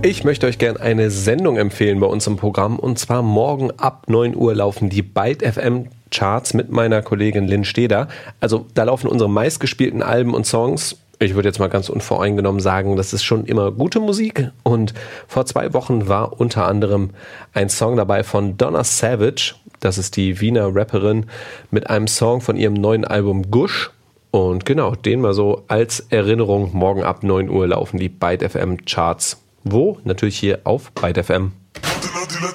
Ich möchte euch gerne eine Sendung empfehlen bei uns im Programm. Und zwar morgen ab 9 Uhr laufen die Byte FM Charts mit meiner Kollegin Lynn Steder. Also da laufen unsere meistgespielten Alben und Songs. Ich würde jetzt mal ganz unvoreingenommen sagen, das ist schon immer gute Musik. Und vor 2 Wochen war unter anderem ein Song dabei von Donna Savage. Das ist die Wiener Rapperin mit einem Song von ihrem neuen Album Gush. Und genau, den mal so als Erinnerung. Morgen ab 9 Uhr laufen die Byte FM Charts. Wo? Natürlich hier auf Byte FM.